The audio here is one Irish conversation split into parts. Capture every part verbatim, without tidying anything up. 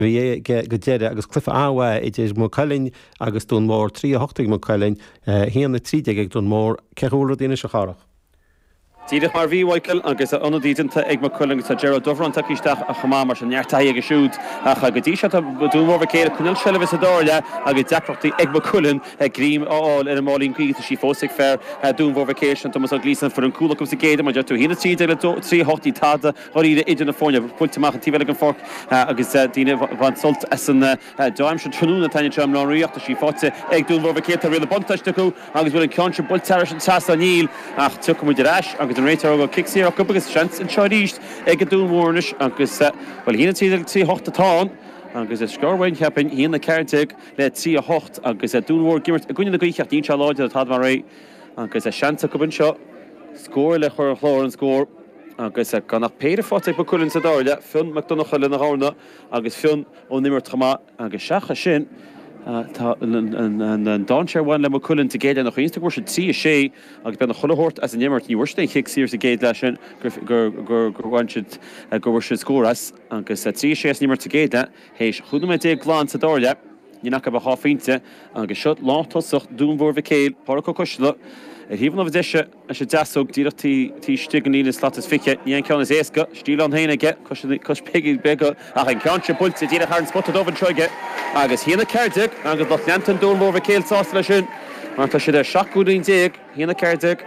Bhí go déire agus clufa áha idir mó cailinn agus dún mór trí hochtaigh mo cailinn híanana tríide ag dún mór ceúla daine se charach. Tíadach mar bhíhaicil agus anadíanta ag mar chuling sa Gerald Dovran takisteach a chamá mar an neartaí ag siúd a cha go dtí se dúmór céir chunil sele vis a dáile agus deachchttaí ag mar chulin ag grím áil ar an málín gí sí fósigh fear dúmór vacation Thomas a glísan for an cúlachum sa géide mar tú hína tíide le trí hochtaí táda choíide idir na fóine puilteach an tíhile an fork agus díine van solt as an daim se trúna taine am láíocht sí fáte ag dúmór vacation a riile bontaiste go agus bfuil an ceanse bultar an tasa níl ach tu mu de ras agus an réitar go kicksí a agus chans an seoríist ag a dúnmórnis agus well hína tíidir tí hochtatá agus is scorhain cheapin híana na ceirteag le tí a hocht agus a dúnmór gimmert a gúine na gaiicheach dín se láide a tad mar ré agus a seansa go bin seo scóir le chur chlár an scór agus a gan nach péidir fáteag ba culinn sa dáile fiún McDonagh le na hána agus fiún ó nimmer tramá agus seacha sin Tá an dáseir bhain le mo culinn te géile nach insta gur se tí a sé agus ben na chollehort as an nimmert ní bhuiiste chiic sír sa géad lei sin gur bhainsid gur bhir se scóras agus trí sé nimmer te géide hééis chuúna mé dé gláán sa dáile ní nach ba háfinte agus seo látosach dúnmhór bhcéil pára coisle a híomh na bhdeise a sé deasúg díirechtí tí stiganíle slatas fiche ní an ceanna éasca stíl an héanaige cos peigi bega ach an ceanse bulte dína ar an spotad óhan troige agus híana ceirdeag agus do leantan dúnmór bhcéil sásta lei sin mar tá si de seaachúdaon déag híana ceirdeag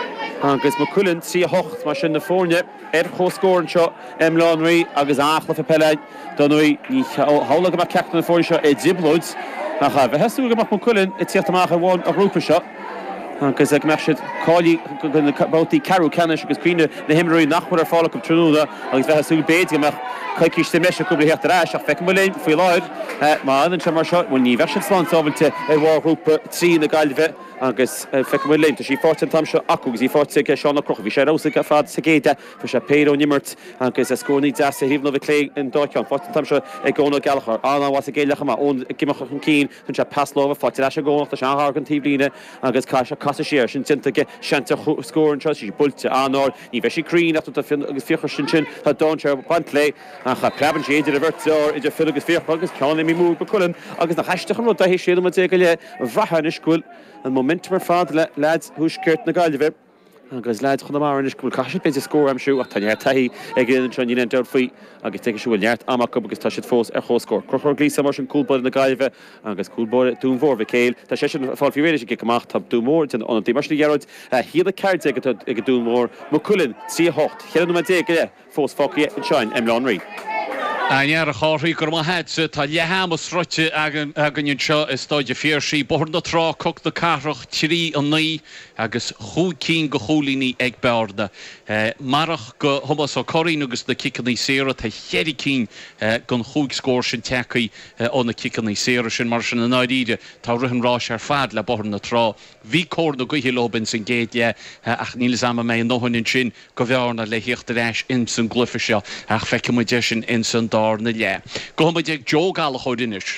agus mo culinn trí a hocht mar sin na fórne ar chóscórin seo Emlánraí agus áchla fa peleid don nuí ní hála go mar ceachta na fórne seo é diblóid nach a bheitú go mo culinn i tíocht amach a bháin a grúpa seo agus ag meid cáilí bátaí carú ceanne agus cuioine na himraí nachfuir ar fála go trúda agus bheitú béid go meach caiiciiste meise go hecht ráis ach feic mléin faoi láid má an se mar seo bhfuil ní bheisi sláántábailte ar bhárúpa trí na gaiilbheith agus feic mléin sí fáte tam seo acu agus í fáte seánna croch bhí sé rosa fad sa géide fu sé péó nimmert agus a scónaí de a híomh bh lé an dáceán fáte tam seo ag ggóna galachar anhá a géilecha ón gimach an cín chun se pasláh fáte lei se ggónach a se an tíblíine agus cai se casa séir sin tintaige seanta scórin seo sí bulte anáir ní bheith sí crín agus fiochar sin sin tá dáse bant lé a cha preban sé idir a bhirteir idir fi agus fioch agus ceanna mí mú be culinn agus na heisteach an rud a hé séad am te go le bhreithe iscuil an momentum ar fád le leid thuúsceirt na gaiileheh agus leid chun mar is goil caiisi be scór am siú ach tá neart taí ag an tro ní deir faoi agus te siúil neart amach agus tá si fós ar chóscór crochir glísa mar an cúlbáid na gaiileh agus cúlbáid dúnmhór bh céil tá sé sin fáil firéidir sé goach tá dúmór an an dí mar gearad hiad a ceirte ag dúnmór mo culinn trí hocht chean na dé le fós fáí an sein Emlánraí. Aar a cháirí gur má headse tá lehammas roite agan seo is stáide fíorsí bor na trá coch na carach trí an naí agus chuúcín go cholíní ag bearda. Marach go thomas ó choín agus na cicannaí séra tá chéirí cín gon chuúg scóir sin tecaí ó na cicannaí séra sin mar sin na náidíide tá ruhan rás ar fad le bor na trá. Bhí cór na gohí lobin san géad ach nílas am mé an nóhann sin go bhearna le hiocht éis in san glufa seo ach feice mu de sin in san dar na le. Go muid ag jogála chuidinis.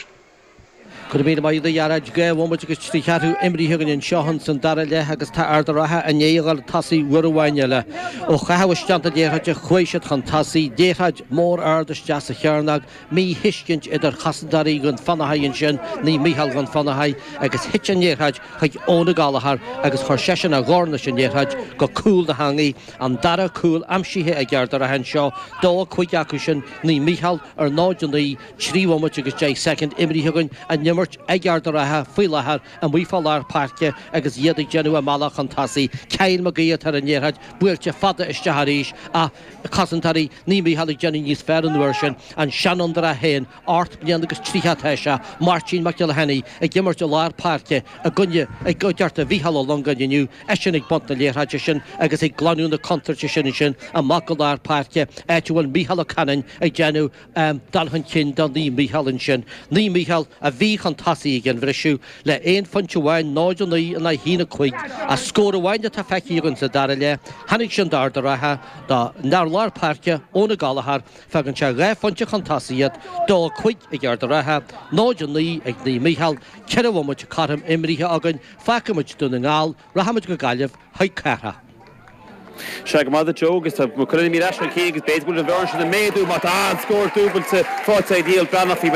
Could be my the Yaraj Gay, one which is the Hatu, Emery Higgin and Shahanson, Darale, Hagas Tardaraha, and Yagal Tassi, Wuruwanela. O Hawastan, the Yeraj, Huishat Hantasi, Deraj, more Ardish Jas Hernag, me Hishkinch, Eder Hassadari, and Fanahai and Shen, ni Mihal and Fanahai, Agus Hitchin Yeraj, Hig Ona Galahar, Agus Horsheshan, a Gornish and Yeraj, go cool the hangi, and Dara cool, Amshi a Yardarahan Shaw, Do Quiyakushan, ni Mihal, or Nojan the Chriwa Muchigas J second, Emery Higgin, and Nimmert Egardaratha, Fuilahar, and we follow Parke, Agus Yedi Genua Malachantasi, Kail Magia Taranierhaj, Wilcha Fada Ishaharish, a Cousin Nimi Hali Jenny Nis Ferran version, and Shannon Drahen, Art Biandagus Trihatesha, Marcin Macalahani, a Gimmert Lar Parke, a Gunya, a Gojarta Vihalo Longa New, Eshenik Bontalir Hajishin, Agus a Glanu the Contra a Makalar Parke, Etuan Mihala Cannon, a Janu, um, Dalhanchin, Dundee Mihalinshin, Ni Mihal, a V. Tassi again for a shoe. Let ein funch wine, Nod on the and I hina quick. A score of wine that Tafaki on the Darale, Hanik Shandar Daraha, the Narlar Parka, Ona Galahar, Fagancha, Funcha Contasi yet, Do quick a Yardaraha, Nod on the Igni Mihal, Kerawamach Katam, Emery Hagan, Fakamuch Dunangal, Rahamaj Gagalev, Haikara. Se go mad Joe gus mo chun mí as ché gus beit go an ver an méú mat an scór dúbal se fá díal brannach